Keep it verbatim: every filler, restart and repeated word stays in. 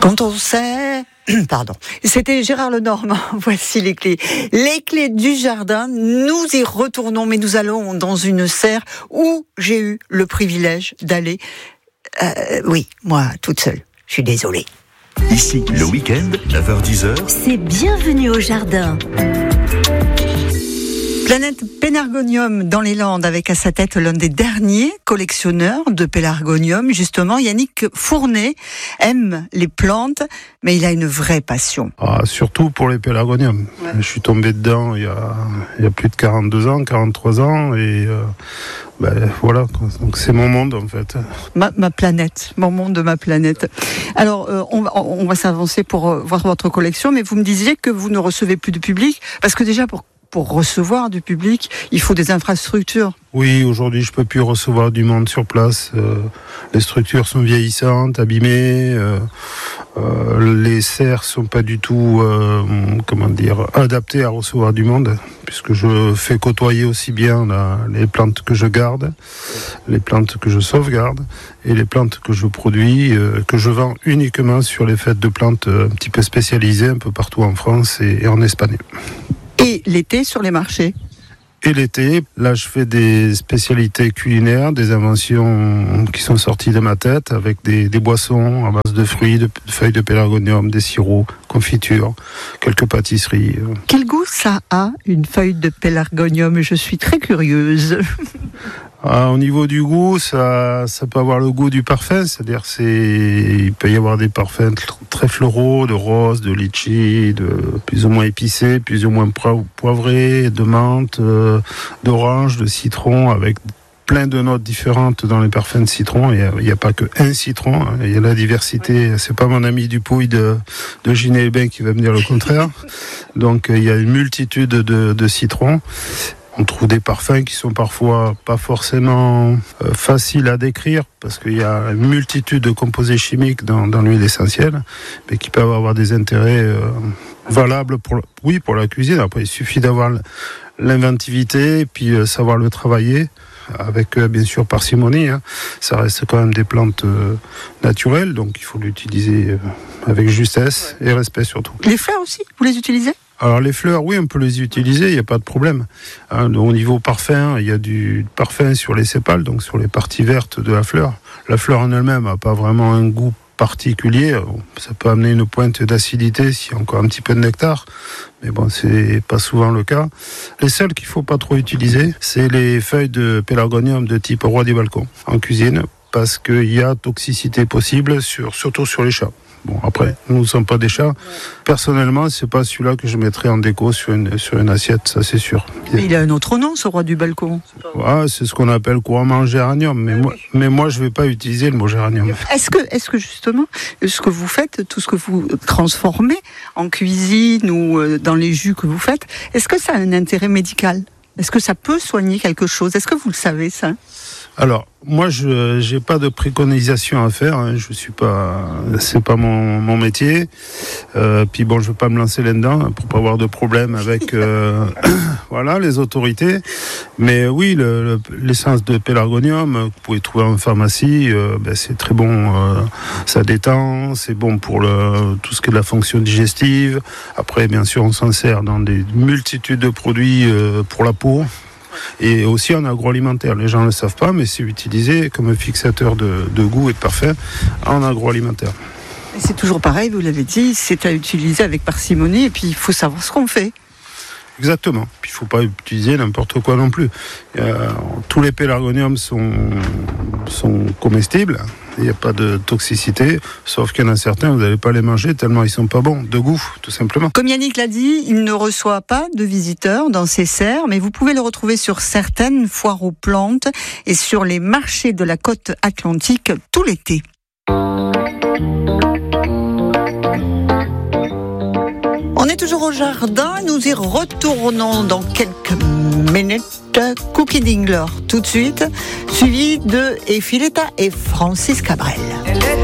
Quand on sait... Pardon. C'était Gérard Lenormand. Voici les clés. Les clés du jardin. Nous y retournons, mais nous allons dans une serre où j'ai eu le privilège d'aller. Euh, oui, moi, toute seule. Je suis désolée. Ici, le week-end, neuf heures dix heures. C'est Bienvenue au jardin. Planète Pélargonium dans les Landes, avec à sa tête l'un des derniers collectionneurs de pélargonium. Justement, Yannick Fournet aime les plantes, mais il a une vraie passion. Ah, surtout pour les pélargoniums. Ouais. Je suis tombé dedans il y a, il y a plus de quarante-deux ans, quarante-trois ans, et euh, ben, voilà, donc c'est mon monde en fait. Ma, ma planète, mon monde de ma planète. Alors, euh, on va, on va s'avancer pour euh, voir votre collection, mais vous me disiez que vous ne recevez plus de public, parce que déjà pour Pour recevoir du public, il faut des infrastructures. Oui, aujourd'hui, je peux plus recevoir du monde sur place. Euh, les structures sont vieillissantes, abîmées. Euh, euh, les serres sont pas du tout, euh, comment dire, adaptées à recevoir du monde, puisque je fais côtoyer aussi bien la, les plantes que je garde, les plantes que je sauvegarde et les plantes que je produis, euh, que je vends uniquement sur les fêtes de plantes un petit peu spécialisées, un peu partout en France et, et en Espagne. Et l'été sur les marchés. Et l'été, là je fais des spécialités culinaires, des inventions qui sont sorties de ma tête, avec des, des boissons à base de fruits, de, de feuilles de pélargonium, des sirops, confitures, quelques pâtisseries. Quel goût ça a, une feuille de pélargonium? Je suis très curieuse. Ah, au niveau du goût, ça, ça peut avoir le goût du parfum, c'est-à-dire c'est, il peut y avoir des parfums très floraux, de rose, de litchi, de plus ou moins épicés, plus ou moins poivrés, de menthe, euh, d'orange, de citron, avec plein de notes différentes dans les parfums de citron. Il n'y a, a pas que un citron, hein. Il y a la diversité. C'est pas mon ami Dupouille de, de Ginet-les-Bains qui va me dire le contraire. Donc il y a une multitude de, de citrons. On trouve des parfums qui sont parfois pas forcément euh, faciles à décrire, parce qu'il y a une multitude de composés chimiques dans, dans l'huile essentielle, mais qui peuvent avoir des intérêts euh, valables pour, oui, pour la cuisine. Après, il suffit d'avoir l'inventivité et puis euh, savoir le travailler, avec euh, bien sûr parcimonie. Hein. Ça reste quand même des plantes euh, naturelles, donc il faut l'utiliser euh, avec justesse et respect surtout. Les fleurs aussi, vous les utilisez ? Alors les fleurs, oui, on peut les utiliser, il n'y a pas de problème. Hein, au niveau parfum, il y a du parfum sur les sépales, donc sur les parties vertes de la fleur. La fleur en elle-même n'a pas vraiment un goût particulier. Ça peut amener une pointe d'acidité s'il y a encore un petit peu de nectar, mais bon, c'est pas souvent le cas. Les seules qu'il faut pas trop utiliser, c'est les feuilles de pélargonium de type roi des balcons en cuisine, parce qu'il y a toxicité possible, sur, surtout sur les chats. Bon, après, nous ne sommes pas des chats. Personnellement, c'est pas celui-là que je mettrais en déco sur une, sur une assiette, ça c'est sûr. Mais il a un autre nom, ce roi du balcon. Ouais, c'est ce qu'on appelle couramment géranium, mais, moi, mais moi je vais pas utiliser le mot géranium. Est-ce que, est-ce que justement, ce que vous faites, tout ce que vous transformez en cuisine ou dans les jus que vous faites, est-ce que ça a un intérêt médical ? Est-ce que ça peut soigner quelque chose ? Est-ce que vous le savez, ça ? Alors, moi, je j'ai pas de préconisation à faire. Hein. Je suis pas, c'est pas mon, mon métier. Euh, puis bon, je veux pas me lancer là-dedans pour pas avoir de problème avec, euh, voilà, les autorités. Mais oui, le, le, l'essence de pélargonium, que vous pouvez trouver en pharmacie, euh, ben, c'est très bon. Euh, ça détend, c'est bon pour le tout ce qui est de la fonction digestive. Après, bien sûr, on s'en sert dans des multitudes de produits euh, pour la peau. Et aussi en agroalimentaire. Les gens ne le savent pas, mais c'est utilisé comme fixateur de, de goût et de parfum en agroalimentaire. Et c'est toujours pareil, vous l'avez dit, c'est à utiliser avec parcimonie, et puis il faut savoir ce qu'on fait. Exactement. Puis il ne faut pas utiliser n'importe quoi non plus. Euh, tous les pélargoniums sont, sont comestibles. Il n'y a pas de toxicité, sauf qu'il y en a certains, vous n'allez pas les manger tellement ils ne sont pas bons, de goût, tout simplement. Comme Yannick l'a dit, il ne reçoit pas de visiteurs dans ses serres, mais vous pouvez le retrouver sur certaines foires aux plantes et sur les marchés de la côte atlantique tout l'été. On est toujours au jardin, nous y retournons dans quelques minutes. Cookie Dingler tout de suite, suivi de Efileta et Francis Cabrel.